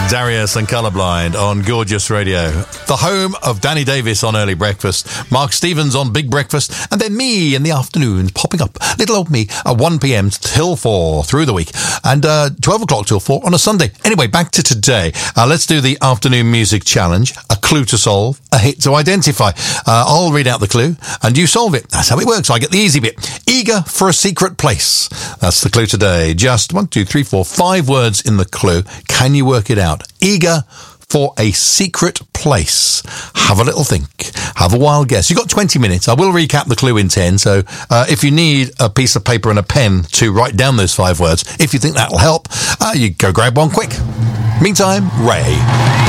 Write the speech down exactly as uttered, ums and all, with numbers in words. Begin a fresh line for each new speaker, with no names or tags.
Darius and Colourblind on Gorgeous Radio. The home of Danny Davis on Early Breakfast, Mark Stevens on Big Breakfast, and then me in the afternoons popping up, little old me, at one p.m. till four through the week, and uh, twelve o'clock till four on a Sunday. Anyway, back to today. Uh, let's do the afternoon music challenge. A clue to solve, a hit to identify. Uh, I'll read out the clue, and you solve it. That's how it works. I get the easy bit. Eager for a secret place. That's the clue today. Just one, two, three, four, five words in the clue. Can you work it out? Eager for a secret place. Have a little think. Have a wild guess. You've got twenty minutes. I will recap the clue in ten. So uh, if you need a piece of paper and a pen to write down those five words, if you think that'll help, uh, you go grab one quick. Meantime, Ray.